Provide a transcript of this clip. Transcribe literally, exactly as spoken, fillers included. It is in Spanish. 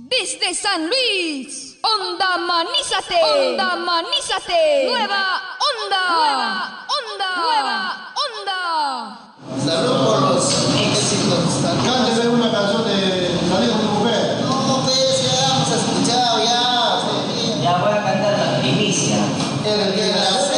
Desde San Luis, Onda Manízate, Onda Manízate, Nueva Onda, Nueva Onda, Nueva Onda. Salud por los éxitos. Cánteme una canción de Salí con mi mujer. No, pues ya hemos escuchado, ya. Ya voy a cantar la primicia. El que la